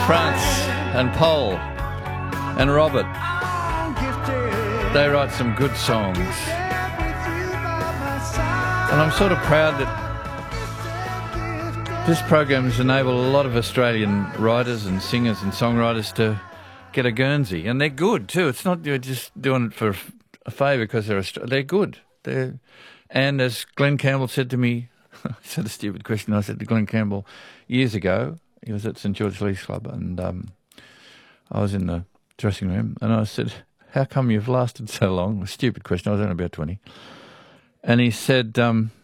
France and Paul and Robert. They write some good songs. And I'm sort of proud that this program has enabled a lot of Australian writers and singers and songwriters to get a Guernsey. And they're good too. It's not you're just doing it for a favour because they're good. And as Glenn Campbell said to me, I said a stupid question. I said to Glenn Campbell years ago, he was at St George Leagues Club, and I was in the dressing room, and I said, how come you've lasted so long? A stupid question. I was only about 20. And he said,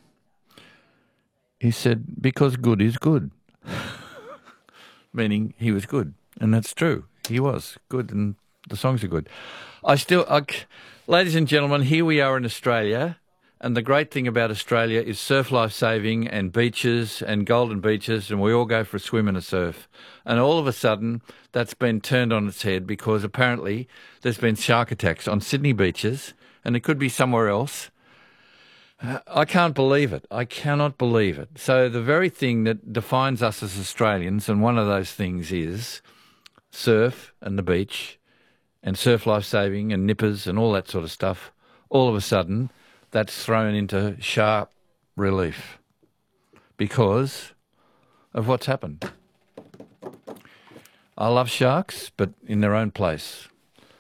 because good is good. Meaning he was good. And that's true. He was good, and the songs are good. Ladies and gentlemen, here we are in Australia. And the great thing about Australia is surf life saving and beaches and golden beaches, and we all go for a swim and a surf. And all of a sudden, that's been turned on its head because apparently there's been shark attacks on Sydney beaches, and it could be somewhere else. I can't believe it. I cannot believe it. So the very thing that defines us as Australians, and one of those things is surf and the beach and surf life saving and nippers and all that sort of stuff, all of a sudden that's thrown into sharp relief because of what's happened. I love sharks, but in their own place.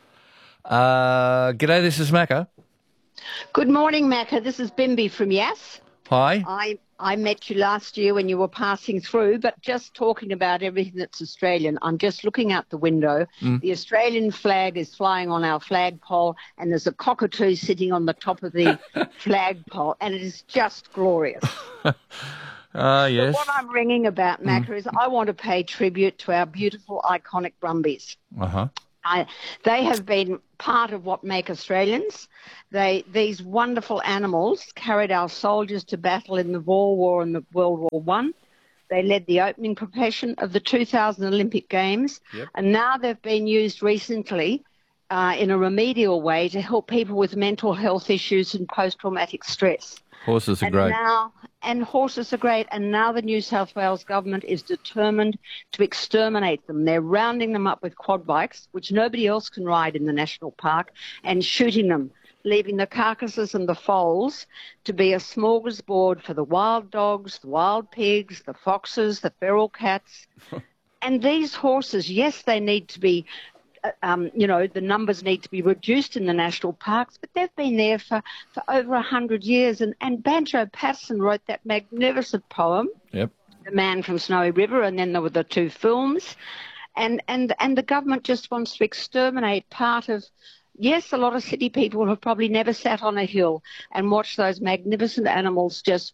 G'day, this is Macca. Good morning, Macca. This is Bimby from Yass. Hi. I met you last year when you were passing through, but just talking about everything that's Australian. I'm just looking out the window. The Australian flag is flying on our flagpole, and there's a cockatoo sitting on the top of the flagpole, and it is just glorious. Yes. But what I'm ringing about, Macca, is I want to pay tribute to our beautiful, iconic Brumbies. Uh-huh. They have been part of what make Australians. These wonderful animals carried our soldiers to battle in the Boer War and the World War One. They led the opening procession of the 2000 Olympic Games, and now they've been used recently in a remedial way to help people with mental health issues and post-traumatic stress. Horses are great. And horses are great, and now the New South Wales government is determined to exterminate them. They're rounding them up with quad bikes, which nobody else can ride in the national park, and shooting them, leaving the carcasses and the foals to be a smorgasbord for the wild dogs, the wild pigs, the foxes, the feral cats. And these horses, yes, they need to be the numbers need to be reduced in the national parks, but they've been there for over 100 years. And Banjo Paterson wrote that magnificent poem, The Man from Snowy River, and then there were the two films. And the government just wants to exterminate part of, yes, a lot of city people have probably never sat on a hill and watched those magnificent animals just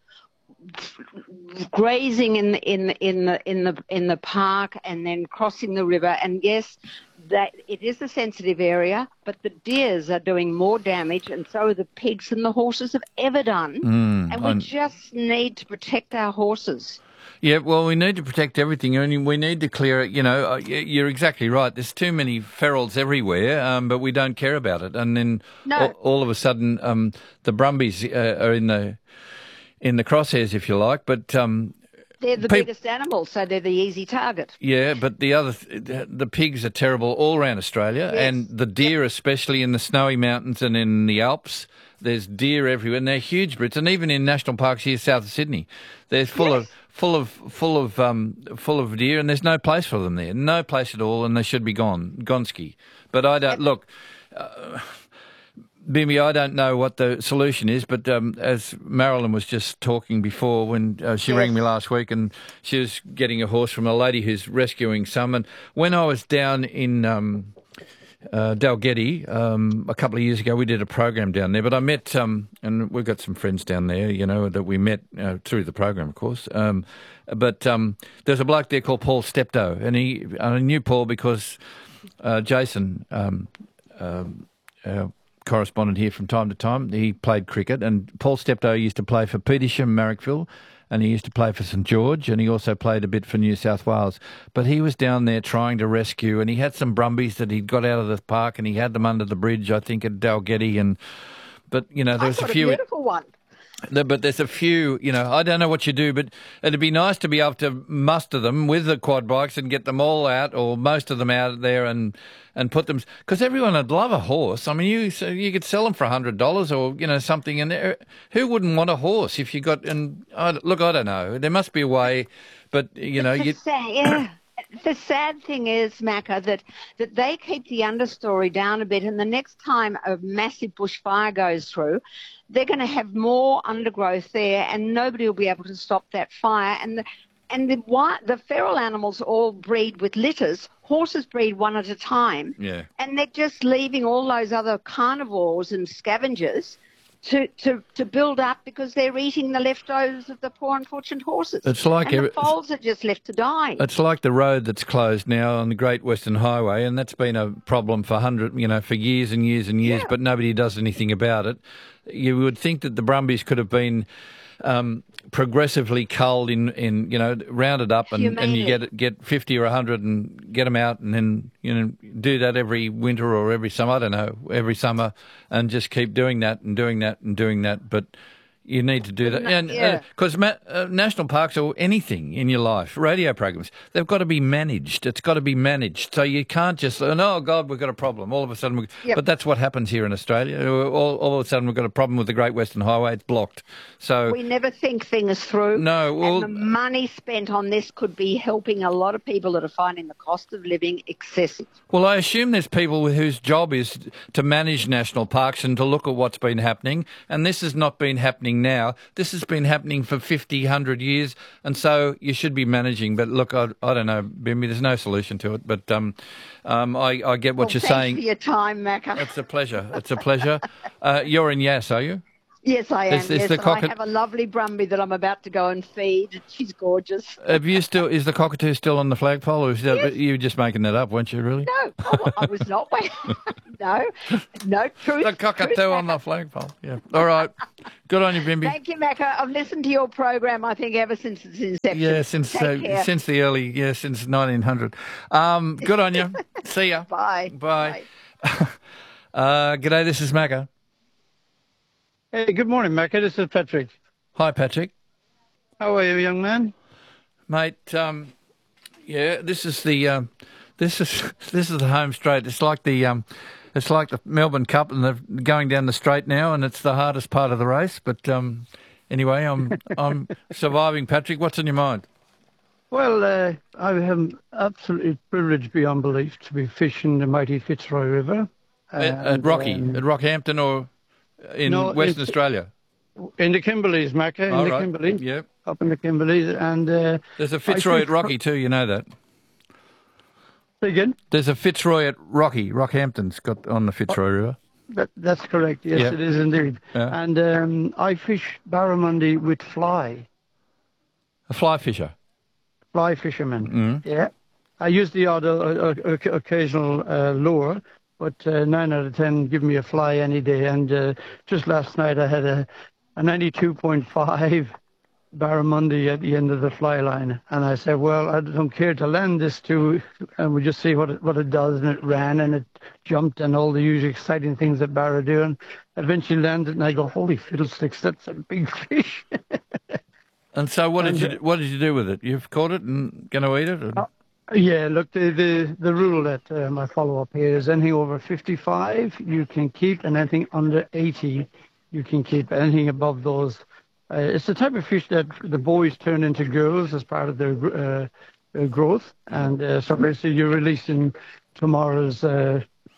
grazing in the park and then crossing the river. And yes, that it is a sensitive area, but the deers are doing more damage, and so are the pigs and the horses have ever done. And we just need to protect our horses. Yeah, well, we need to protect everything, and we need to clear it. You know, you're exactly right. There's too many ferals everywhere, but we don't care about it. And then all of a sudden, the Brumbies are in the crosshairs, if you like. But they're the biggest animals, so they're the easy target. Yeah, but the pigs are terrible all around Australia, and the deer, especially in the snowy mountains and in the Alps. There's deer everywhere, and they're huge Brits, and even in national parks here south of Sydney, they're full of deer, and there's no place for them there, no place at all, and they should be gone, gonski. But I don't look. Bimby, I don't know what the solution is, but as Marilyn was just talking before when she rang me last week, and she was getting a horse from a lady who's rescuing some. And when I was down in Dalgety a couple of years ago, we did a program down there, but I met, and we've got some friends down there, you know, that we met through the program, of course. But there's a bloke there called Paul Steptoe, and I knew Paul because Jason, correspondent here from time to time. He played cricket, and Paul Steptoe used to play for Petersham, Marrickville, and he used to play for St George, and he also played a bit for New South Wales. But he was down there trying to rescue, and he had some Brumbies that he'd got out of the park, and he had them under the bridge, I think, at Dalgety. But, you know, there was a few... beautiful one. But there's a few, I don't know what you do, but it'd be nice to be able to muster them with the quad bikes and get them all out, or most of them out there, and put them, because everyone would love a horse. I mean, you could sell them for $100 or something, and who wouldn't want a horse if you got? And look, I don't know. There must be a way, but The sad thing is, Macca, that they keep the understory down a bit, and the next time a massive bushfire goes through, they're going to have more undergrowth there, and nobody will be able to stop that fire. And the feral animals all breed with litters. Horses breed one at a time, and they're just leaving all those other carnivores and scavengers to build up, because they're eating the leftovers of the poor unfortunate horses. It's like the foals are just left to die. It's like the road that's closed now on the Great Western Highway, and that's been a problem for for years and years and years, but nobody does anything about it. You would think that the Brumbies could have been progressively culled in rounded up, and you get 50 or 100 and get them out, and then do that every winter or every summer, I don't know, every summer, and just keep doing that and doing that and doing that. But you need to do that. And because national parks, or anything in your life, radio programs, they've got to be managed. It's got to be managed. So you can't just, oh, God, we've got a problem. All of a sudden, but that's what happens here in Australia. All of a sudden, we've got a problem with the Great Western Highway. It's blocked. So we never think things through. No. Well, and the money spent on this could be helping a lot of people that are finding the cost of living excessive. Well, I assume there's people whose job is to manage national parks and to look at what's been happening. And this has not been happening now. This has been happening for 50, 100 years, and so you should be managing. But look, I don't know, Bimby, there's no solution to it. But I get what you're saying. Thanks for your time, Macca. It's a pleasure. It's a pleasure. You're in Yass, are you? Yes, I am. I have a lovely Brumby that I'm about to go and feed. She's gorgeous. Is the cockatoo still on the flagpole, or is that, you were just making that up, weren't you, really? No, I was not. No, truth. The cockatoo on the flagpole, yeah. All right. Good on you, Bimby. Thank you, Macca. I've listened to your program, I think, ever since its inception. Yeah, since 1900. Good on you. See ya. Bye. Bye. G'day, this is Macca. Hey, good morning, Macca. This is Patrick. Hi, Patrick. How are you, young man? Mate, this is the home straight. It's like the Melbourne Cup, and they're going down the straight now, and it's the hardest part of the race. But anyway, I'm surviving. Patrick, what's on your mind? Well, I am absolutely privileged beyond belief to be fishing the mighty Fitzroy River at Rockhampton, or in Western Australia? In the Kimberleys, Macca. In the Kimberleys. Yep. Up in the Kimberleys. And there's a Fitzroy at Rocky too, you know that. Say again? There's a Fitzroy at Rockhampton's got on the Fitzroy River. That's correct. Yes, It is indeed. Yeah. And I fish barramundi with fly. A fly fisher? Fly fisherman. Mm. Yeah. I use the odd occasional lure, but 9 out of 10 give me a fly any day. And just last night I had a 92.5 barramundi at the end of the fly line, and I said, well, I don't care to land this to, and we just see what it does. And it ran and it jumped and all the usual exciting things that barra do, and eventually landed, and I go, holy fiddlesticks, that's a big fish. And so what did you do with it? You've caught it and going to eat it? Yeah, look, the rule that my follow-up here is anything over 55 you can keep, and anything under 80 you can keep. Anything above those, it's the type of fish that the boys turn into girls as part of their growth. And so basically you're releasing tomorrow's school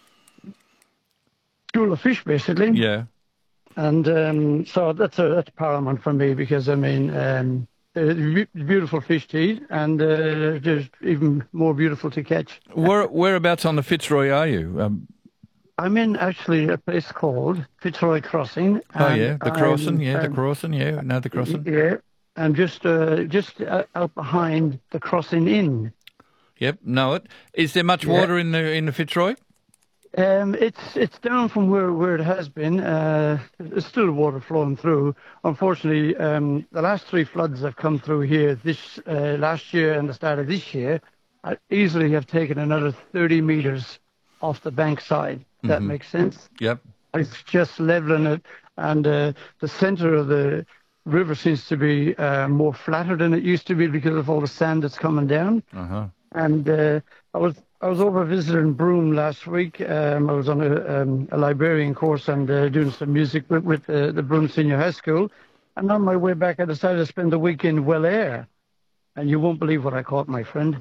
of fish, basically. Yeah. And so that's paramount for me, because, I mean, beautiful fish to eat, and just even more beautiful to catch. Whereabouts on the Fitzroy are you? I'm in actually a place called Fitzroy Crossing. Oh yeah, the crossing. The crossing. Yeah, no, the crossing. Yeah, I'm just out behind the Crossing Inn. Yep, know it. Is there much water in the Fitzroy? It's down from where it has been. There's still water flowing through. Unfortunately, the last 3 floods that have come through here this last year and the start of this year, I easily have taken another 30 meters off the bank side. That makes sense. Yep. It's just leveling it. and the centre of the river seems to be more flatter than it used to be because of all the sand that's coming down. Uh-huh. And I was over visiting Broome last week. I was on a librarian course and doing some music with the Broome Senior High School. And on my way back, I decided to spend the week in Welair. And you won't believe what I caught, my friend.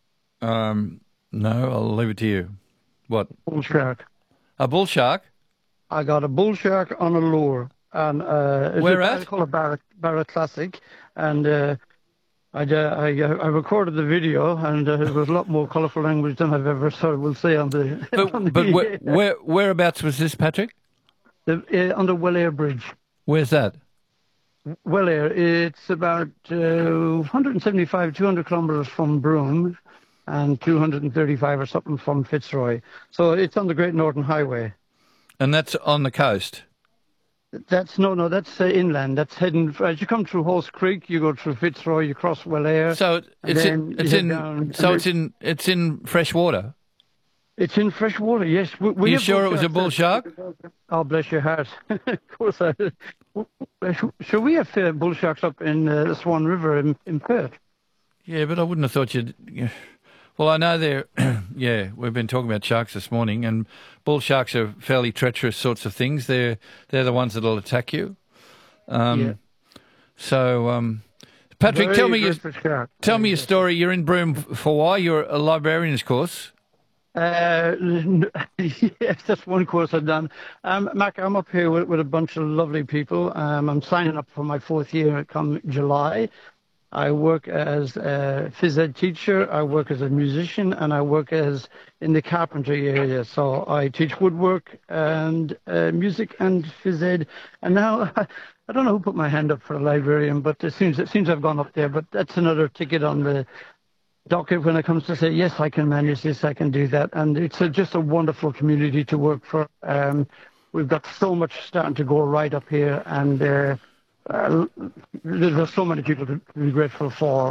No, I'll leave it to you. What? Bull shark. A bull shark? I got a bull shark on a lure. And where at? I call it Barra Classic. And I recorded the video, and it was a lot more colourful language than I've ever heard. We'll say on the. But whereabouts was this, Patrick? On the Welair Bridge. Where's that? Welair. It's about 175, 200 kilometres from Broome, and 235 or something from Fitzroy. So it's on the Great Northern Highway. And that's on the coast? That's inland. That's heading as you come through Horse Creek, you go through Fitzroy, you cross Welair. So it's in fresh water. It's in fresh water. Yes. Are you sure it was a bull shark? Oh, bless your heart. Of course I did. So we have bull sharks up in the Swan River in Perth. Yeah, but I wouldn't have thought you'd. Well, I know they're. Yeah, we've been talking about sharks this morning, and bull sharks are fairly treacherous sorts of things. They're the ones that'll attack you. Yeah. So, Patrick, tell me your story. You're in Broome for why? You're a librarian's course. Yes, that's one course I've done. Mac, I'm up here with a bunch of lovely people. I'm signing up for my 4th year come July. I work as a phys ed teacher, I work as a musician, and I work in the carpentry area. So I teach woodwork and music and phys ed. And now, I don't know who put my hand up for a librarian, but it seems I've gone up there. But that's another ticket on the docket when it comes to say, yes, I can manage this, I can do that. And it's just a wonderful community to work for. We've got so much starting to go right up here, and there's so many people to be grateful for.